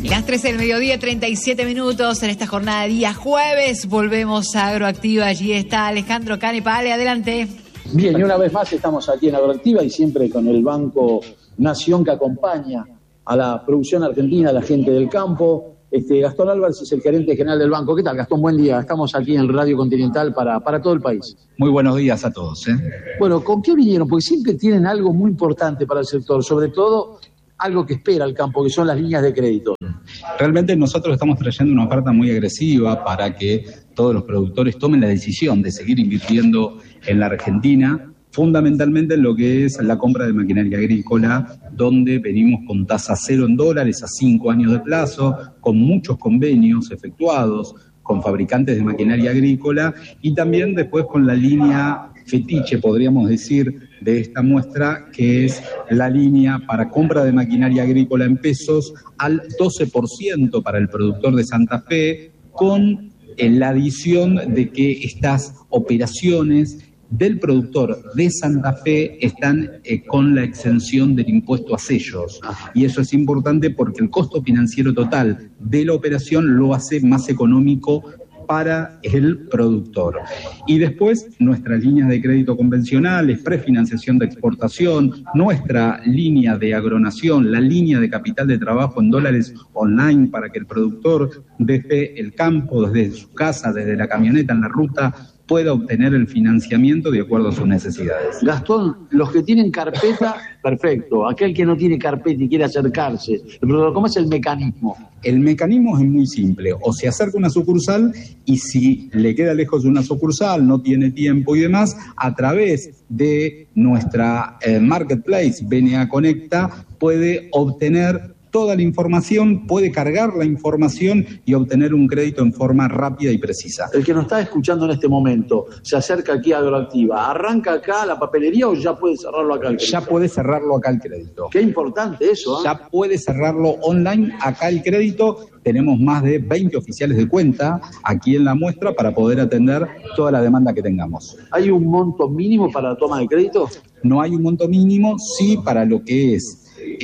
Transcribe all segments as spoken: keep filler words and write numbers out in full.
Las trece del mediodía, treinta y siete minutos en esta jornada de día jueves. Volvemos a Agroactiva. Allí está Alejandro Canepale. Adelante. Bien, y una vez más estamos aquí en Agroactiva y siempre con el Banco Nación que acompaña a la producción argentina, a la gente del campo. Este, Gastón Álvarez es el gerente general del banco. ¿Qué tal, Gastón? Buen día. Estamos aquí en Radio Continental para, para todo el país. Muy buenos días a todos. ¿eh? Bueno, ¿con qué vinieron? Porque siempre tienen algo muy importante para el sector, sobre todo algo que espera el campo, que son las líneas de crédito. Realmente nosotros estamos trayendo una oferta muy agresiva para que todos los productores tomen la decisión de seguir invirtiendo en la Argentina, fundamentalmente en lo que es la compra de maquinaria agrícola, donde venimos con tasa cero en dólares a cinco años de plazo, con muchos convenios efectuados con fabricantes de maquinaria agrícola y también después con la línea fetiche, podríamos decir, de esta muestra, que es la línea para compra de maquinaria agrícola en pesos al doce por ciento para el productor de Santa Fe, con la adición de que estas operaciones del productor de Santa Fe están eh, con la exención del impuesto a sellos. Y eso es importante porque el costo financiero total de la operación lo hace más económico para el productor. Y después, nuestras líneas de crédito convencionales, prefinanciación de exportación, nuestra línea de agronación, la línea de capital de trabajo en dólares online para que el productor desde el campo, desde su casa, desde la camioneta en la ruta, pueda obtener el financiamiento de acuerdo a sus necesidades. Gastón, los que tienen carpeta, perfecto. Aquel que no tiene carpeta y quiere acercarse, ¿cómo es el mecanismo? El mecanismo es muy simple. O se acerca a una sucursal y si le queda lejos de una sucursal, no tiene tiempo y demás, a través de nuestra eh, marketplace, B N A Conecta, puede obtener toda la información, puede cargar la información y obtener un crédito en forma rápida y precisa. El que nos está escuchando en este momento, se acerca aquí a Agroactiva, ¿arranca acá la papelería o ya puede cerrarlo acá el crédito? Ya puede cerrarlo acá el crédito. Qué importante eso, ¿eh? Ya puede cerrarlo online acá el crédito. Tenemos más de veinte oficiales de cuenta aquí en la muestra para poder atender toda la demanda que tengamos. ¿Hay un monto mínimo para la toma de crédito? No hay un monto mínimo, sí para lo que es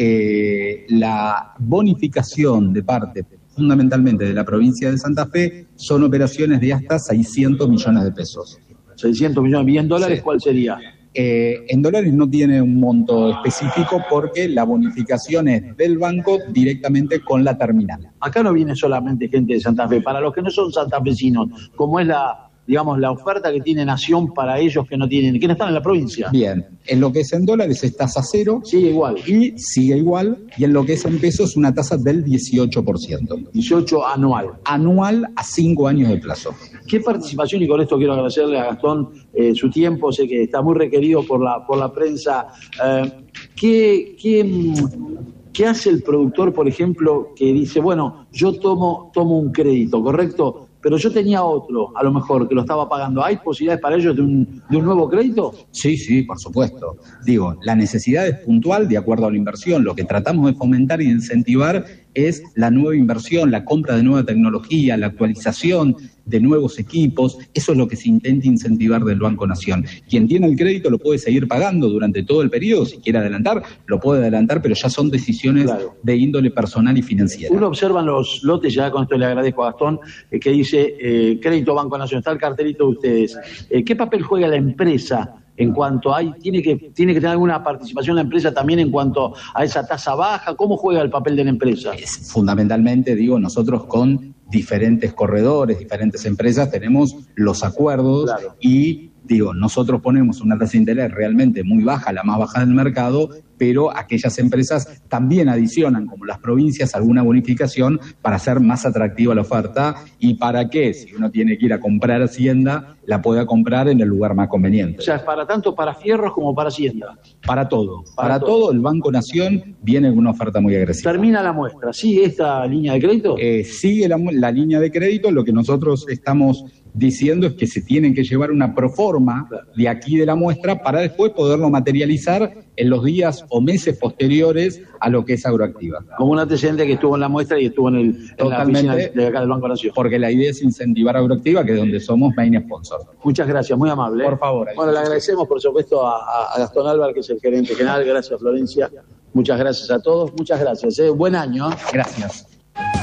Eh, la bonificación de parte fundamentalmente de la provincia de Santa Fe. Son operaciones de hasta seiscientos millones de pesos. seiscientos millones, ¿y en dólares sí. cuál sería? Eh, en dólares no tiene un monto específico porque la bonificación es del banco directamente con la terminal. Acá no viene solamente gente de Santa Fe, para los que no son santafesinos, ¿cómo es la, digamos, la oferta que tiene Nación para ellos que no tienen, que no están en la provincia? Bien, en lo que es en dólares es tasa cero. Sigue igual. Y sigue igual, y en lo que es en pesos una tasa del dieciocho por ciento. dieciocho anual. Anual a cinco años de plazo. ¿Qué participación? Y con esto quiero agradecerle a Gastón eh, su tiempo, sé que está muy requerido por la, por la prensa. Eh, ¿qué, qué, ¿Qué hace el productor, por ejemplo, que dice, bueno, yo tomo, tomo un crédito, ¿correcto? Pero yo tenía otro, a lo mejor, que lo estaba pagando. ¿Hay posibilidades para ellos de un, de un nuevo crédito? Sí, sí, por supuesto. Digo, la necesidad es puntual de acuerdo a la inversión. Lo que tratamos de fomentar y de incentivar es la nueva inversión, la compra de nueva tecnología, la actualización de nuevos equipos. Eso es lo que se intenta incentivar del Banco Nación. Quien tiene el crédito lo puede seguir pagando durante todo el periodo. Si quiere adelantar, lo puede adelantar, pero ya son decisiones claro. de índole personal y financiera. Uno observa los lotes, ya con esto le agradezco a Gastón, eh, que dice eh, Crédito Banco Nación, está el cartelito de ustedes. Eh, ¿Qué papel juega la empresa en cuanto hay, tiene que, tiene que tener alguna participación la empresa también en cuanto a esa tasa baja? ¿Cómo juega el papel de la empresa? Es, fundamentalmente, digo, nosotros con diferentes corredores, diferentes empresas, tenemos los acuerdos claro. y, digo, nosotros ponemos una tasa de interés realmente muy baja, la más baja del mercado, pero aquellas empresas también adicionan, como las provincias, alguna bonificación para hacer más atractiva la oferta y para que, si uno tiene que ir a comprar Hacienda, la pueda comprar en el lugar más conveniente. O sea, es para tanto para fierros como para Hacienda. Para todo. Para, para todo. todo, el Banco Nación viene con una oferta muy agresiva. Termina la muestra. ¿Sigue esta línea de crédito? Eh, sigue la, la línea de crédito. Lo que nosotros estamos diciendo es que se tienen que llevar una proforma claro. de aquí de la muestra para después poderlo materializar en los días o meses posteriores a lo que es Agroactiva. Como un antecedente que estuvo en la muestra y estuvo en, el, en la oficina de acá del Banco Nación. Porque la idea es incentivar Agroactiva, que es donde somos main sponsor. Muchas gracias, muy amable. Por favor. Bueno, le agradecemos por supuesto a, a Gastón Álvarez, que es el gerente general. Gracias, Florencia. Muchas gracias a todos. Muchas gracias. ¿eh? Buen año. ¿eh? Gracias.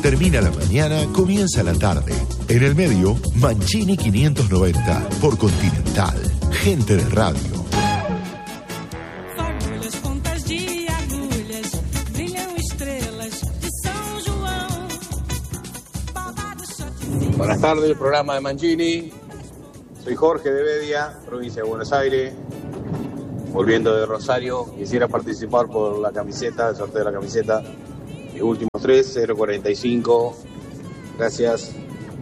termina la mañana, comienza la tarde. En el medio, Mancini quinientos noventa por Continental. Gente de radio. Buenas tardes, el programa de Mancini. Soy Jorge de Bedia, provincia de Buenos Aires. Volviendo de Rosario, quisiera participar por la camiseta, el sorteo de la camiseta. Mis últimos tres, cero cuarenta y cinco. Gracias.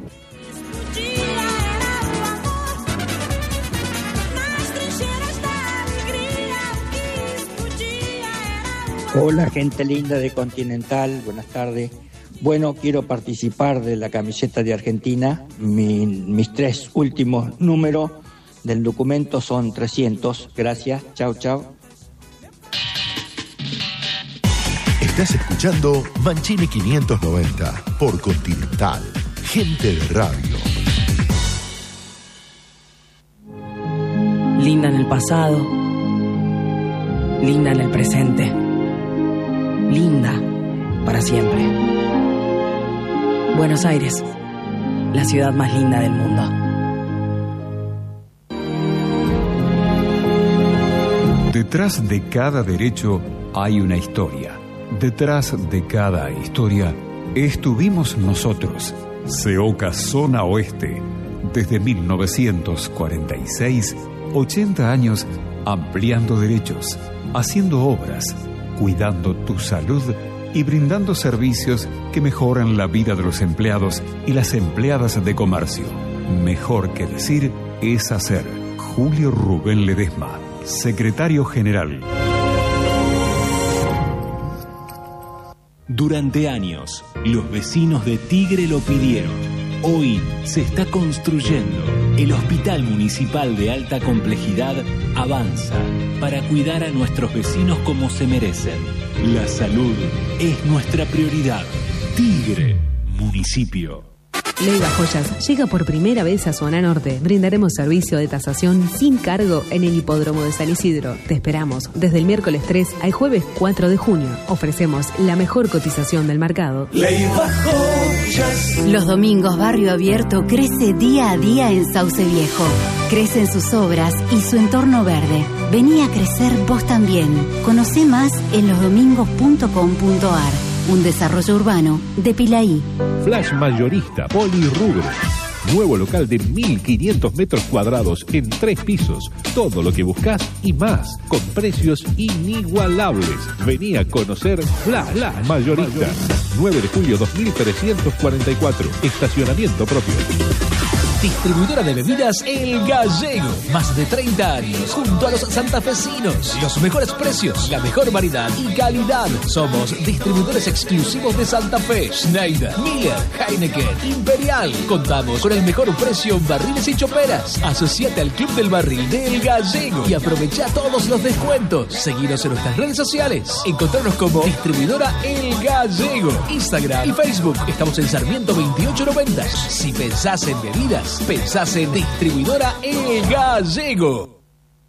Hola, gente linda de Continental, buenas tardes. Bueno, quiero participar de la camiseta de Argentina. Mi, mis tres últimos números del documento son trescientos. Gracias, chao, chao. Estás escuchando Mancini quinientos noventa por Continental. Gente de radio. Linda en el pasado, linda en el presente, linda para siempre. Buenos Aires, la ciudad más linda del mundo. Detrás de cada derecho hay una historia. Detrás de cada historia estuvimos nosotros, Seoca Zona Oeste. Desde mil novecientos cuarenta y seis, ochenta años ampliando derechos, haciendo obras, cuidando tu salud y brindando servicios que mejoran la vida de los empleados y las empleadas de comercio. Mejor que decir es hacer. Julio Rubén Ledesma, secretario general. Durante años, los vecinos de Tigre lo pidieron. Hoy se está construyendo. El Hospital Municipal de Alta Complejidad avanza para cuidar a nuestros vecinos como se merecen. La salud es nuestra prioridad. Tigre, municipio. Leiva Joyas llega por primera vez a Zona Norte. Brindaremos servicio de tasación sin cargo en el hipódromo de San Isidro. Te esperamos desde el miércoles tres al jueves cuatro de junio. Ofrecemos la mejor cotización del mercado. Leiva Joyas. Los domingos Barrio Abierto crece día a día en Sauce Viejo. Crecen sus obras y su entorno verde. Vení a crecer vos también. Conocé más en losdomingos punto com punto ar. Un desarrollo urbano de Pilaí. Flash Mayorista Polirrubro. Nuevo local de mil quinientos metros cuadrados en tres pisos. Todo lo que buscas y más, con precios inigualables. Vení a conocer Flash, Flash Mayorista. nueve de julio dos mil trescientos cuarenta y cuatro. Estacionamiento propio. Distribuidora de bebidas El Gallego. Más de treinta años junto a los santafesinos. Los mejores precios, la mejor variedad y calidad. Somos distribuidores exclusivos de Santa Fe, Schneider, Miller, Heineken, Imperial. Contamos con el mejor precio en barriles y choperas. Asociate al Club del Barril de El Gallego y aprovecha todos los descuentos. Seguinos en nuestras redes sociales. Encontrarnos como Distribuidora El Gallego. Instagram y Facebook. Estamos en Sarmiento veintiocho noventa. Si pensás en bebidas, pensás en Distribuidora El Gallego.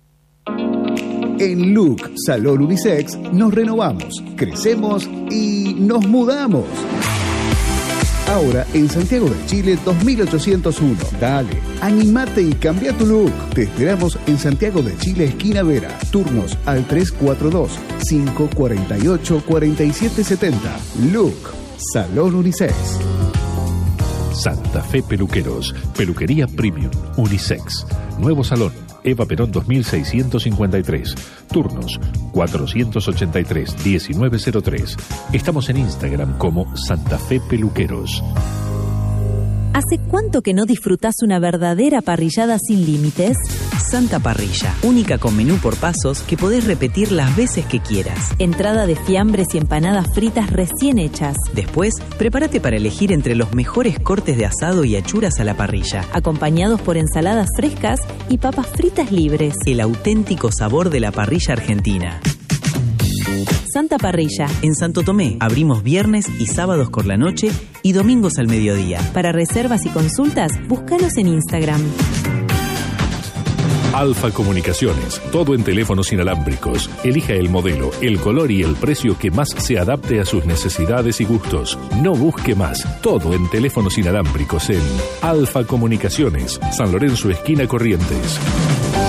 En Look Salón Unisex nos renovamos, crecemos y nos mudamos. Ahora en Santiago de Chile dos mil ochocientos uno. Dale, animate y cambia tu look. Te esperamos en Santiago de Chile, esquina Vera. Turnos al tres cuatro dos, cinco cuatro ocho, cuatro siete siete cero. Look Salón Unisex. Santa Fe Peluqueros, peluquería premium, unisex. Nuevo salón, Eva Perón dos mil seiscientos cincuenta y tres. Turnos cuatrocientos ochenta y tres, diecinueve cero tres. Estamos en Instagram como Santa Fe Peluqueros. ¿Hace cuánto que no disfrutás una verdadera parrillada sin límites? Santa Parrilla, única con menú por pasos que podés repetir las veces que quieras. Entrada de fiambres y empanadas fritas recién hechas. Después, prepárate para elegir entre los mejores cortes de asado y achuras a la parrilla, acompañados por ensaladas frescas y papas fritas libres. El auténtico sabor de la parrilla argentina. Santa Parrilla. En Santo Tomé, abrimos viernes y sábados por la noche y domingos al mediodía. Para reservas y consultas, búscanos en Instagram. Alfa Comunicaciones, todo en teléfonos inalámbricos. Elija el modelo, el color y el precio que más se adapte a sus necesidades y gustos. No busque más, todo en teléfonos inalámbricos en Alfa Comunicaciones, San Lorenzo, esquina Corrientes.